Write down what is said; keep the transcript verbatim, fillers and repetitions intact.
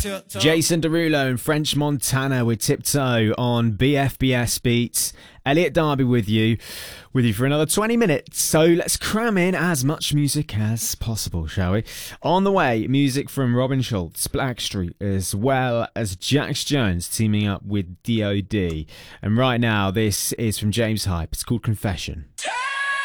Jason Derulo and French Montana with Tiptoe on B F B S Beats. Elliot Darby with you, with you for another twenty minutes. So let's cram in as much music as possible, shall we? On the way, music from Robin Schulz, Blackstreet, as well as Jax Jones teaming up with D O D. And right now, this is from James Hype. It's called Confession. Take